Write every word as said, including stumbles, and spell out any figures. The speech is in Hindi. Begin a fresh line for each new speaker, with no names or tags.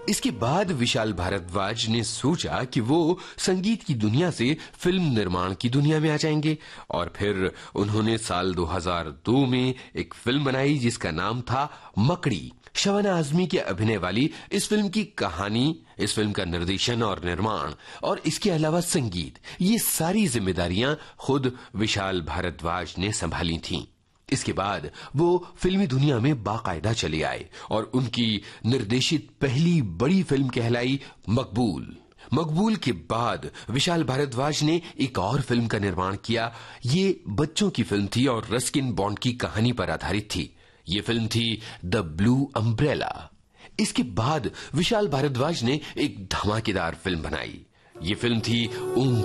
इसके बाद विशाल भारद्वाज ने सोचा कि वो संगीत की दुनिया से फिल्म निर्माण की दुनिया में आ जाएंगे और फिर उन्होंने साल दो हज़ार दो में एक फिल्म बनाई जिसका नाम था मकड़ी। शबाना आजमी के अभिनय वाली इस फिल्म की कहानी, इस फिल्म का निर्देशन और निर्माण और इसके अलावा संगीत, ये सारी जिम्मेदारियां खुद विशाल भारद्वाज ने संभाली थीं। इसके बाद वो फिल्मी दुनिया में बाकायदा चले आए और उनकी निर्देशित पहली बड़ी फिल्म कहलाई मकबूल। मकबूल के बाद विशाल भारद्वाज ने एक और फिल्म का निर्माण किया। ये बच्चों की फिल्म थी और रस्किन बॉन्ड की कहानी पर आधारित थी। ये फिल्म थी द ब्लू अम्ब्रेला। इसके बाद विशाल भारद्वाज ने एक धमाकेदार फिल्म बनाई। ये फिल्म थी ऊंट